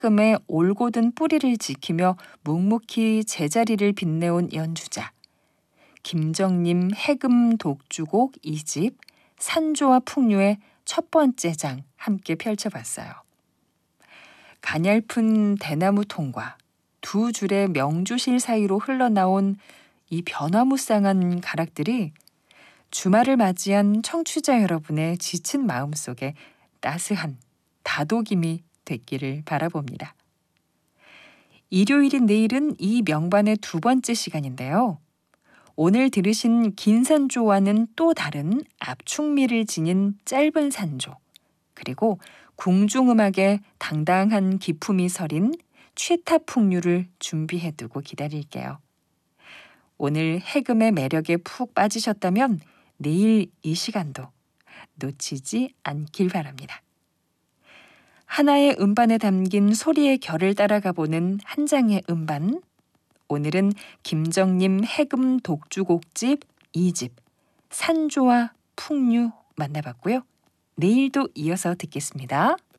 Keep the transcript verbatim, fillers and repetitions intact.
해금의 올곧은 뿌리를 지키며 묵묵히 제자리를 빛내온 연주자. 김정림 해금 독주곡 이 집 산조와 풍류의 첫 번째 장 함께 펼쳐봤어요. 가냘픈 대나무 통과 두 줄의 명주실 사이로 흘러나온 이 변화무쌍한 가락들이 주말을 맞이한 청취자 여러분의 지친 마음속에 따스한 다독임이 됐기를 바라봅니다. 일요일인 내일은 이 명반의 두 번째 시간인데요. 오늘 들으신 긴 산조와는 또 다른 압축미를 지닌 짧은 산조, 그리고 궁중음악의 당당한 기품이 서린 취타풍류를 준비해두고 기다릴게요. 오늘 해금의 매력에 푹 빠지셨다면 내일 이 시간도 놓치지 않길 바랍니다. 하나의 음반에 담긴 소리의 결을 따라가보는 한 장의 음반. 오늘은 김정림 해금 독주곡집 이 집 산조와 풍류 만나봤고요. 내일도 이어서 듣겠습니다.